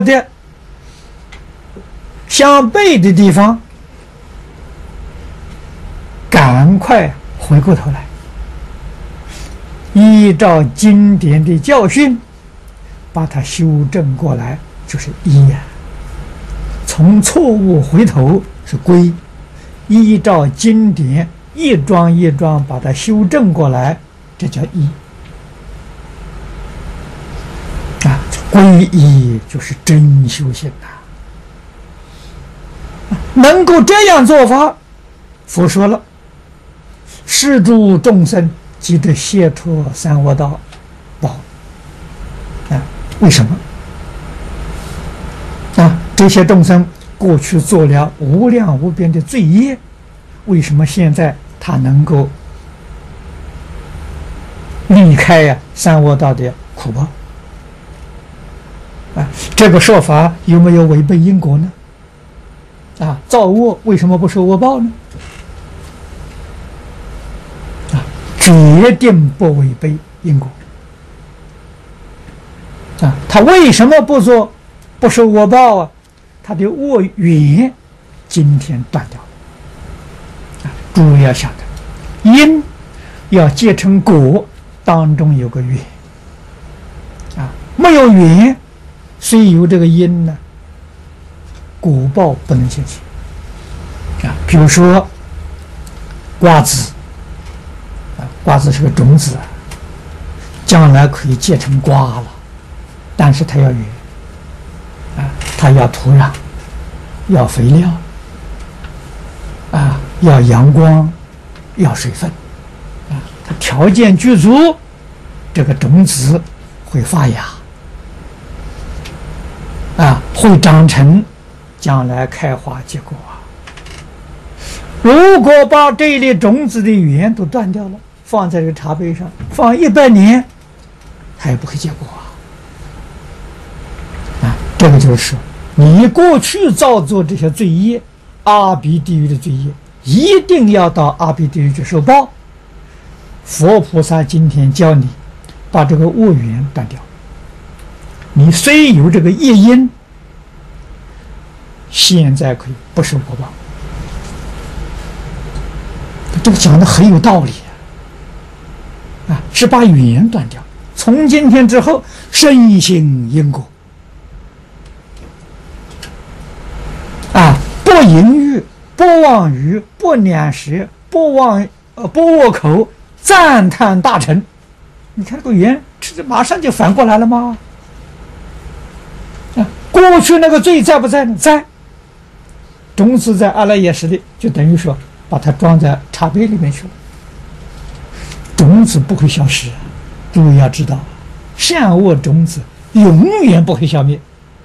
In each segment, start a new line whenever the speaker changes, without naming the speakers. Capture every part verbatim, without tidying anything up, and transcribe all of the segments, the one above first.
的相悖的地方，赶快回过头来，依照经典的教训，把它修正过来，就是依呀。从错误回头是归，依照经典一桩一桩把它修正过来，这叫依。啊，皈依就是真修行呐、啊。能够这样做法，佛说了，是诸众生即得解脱三恶道报。啊，为什么？啊，这些众生过去做了无量无边的罪业，为什么现在他能够离开呀、啊、三恶道的苦报？啊，这个说法有没有违背因果呢？啊，造恶为什么不受恶报呢？啊，决定不违背因果。啊，他为什么不做不受恶报啊？他的恶缘今天断掉了。啊，诸位要晓得，因要结成果，当中有个缘。啊，没有缘，虽有这个因呢，果报不能现起。啊，比如说瓜子，啊，瓜子是个种子啊，将来可以结成瓜了，但是它要缘，啊，它要土壤，要肥料，啊，要阳光，要水分，啊，它条件具足，这个种子会发芽，啊，会长成，将来开花结果啊。如果把这一粒种子的缘都断掉了，放在这个茶杯上，放一百年，它也不会结果啊。啊，这个就是说，你过去造作这些罪业，阿鼻地狱的罪业，一定要到阿鼻地狱去受报。佛菩萨今天教你把这个恶缘断掉，你虽有这个业因，现在可以不受果报。这个讲的很有道理啊！啊，是把缘断掉，从今天之后深信因果啊，不淫欲，不妄语，不两舌，不妄呃不恶口，赞叹大乘。你看这个缘，这马上就反过来了吗？啊，过去那个罪在不在呢？在。种子在阿赖耶识里，就等于说把它装在茶杯里面去了。种子不会消失，诸位要知道，善恶种子永远不会消灭。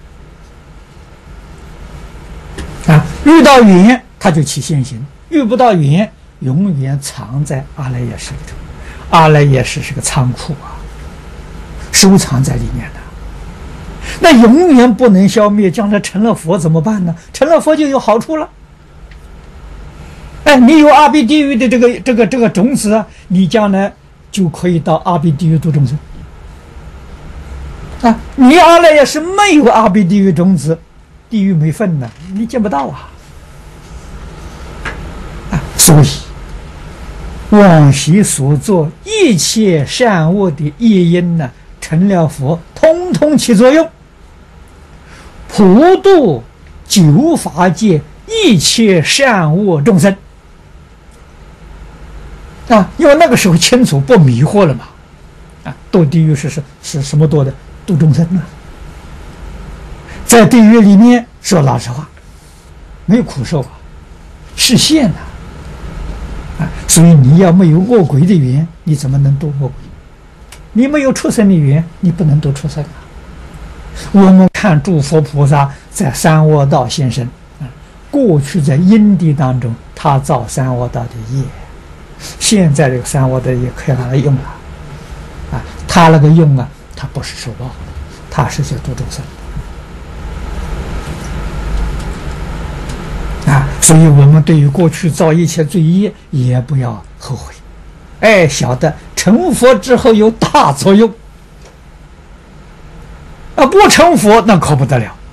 啊，遇到缘它就起现行，遇不到缘永远藏在阿赖耶识里头。阿赖耶识是个仓库啊，收藏在里面的，那永远不能消灭。将来成了佛怎么办呢？成了佛就有好处了。哎，你有阿鼻地狱的这个这个这个种子啊，你将来就可以到阿鼻地狱度众生。啊，你阿赖耶识没有阿鼻地狱种子，地狱没份呢，你见不到啊。啊，所以往昔所做一切善恶的业因呢，成了佛，通通起作用，普度九法界一切善恶众生。啊，因为那个时候清楚不迷惑了嘛。啊，堕地狱是是是什么堕的？度众生啊。在地狱里面说老实话，没有苦受啊，视线呐。啊，所以你要没有恶鬼的缘，你怎么能度恶鬼？你没有畜生的缘，你不能度畜生啊。我们看诸佛菩萨在三恶道现身，啊，过去在因地当中，他造三恶道的业，现在这个三恶道的业可以拿来用了，啊，他那个用啊，他不是受报，他是在度众生。啊，所以我们对于过去造一切罪业也不要后悔，哎，晓得成佛之后有大作用，啊，不成佛那可不得了。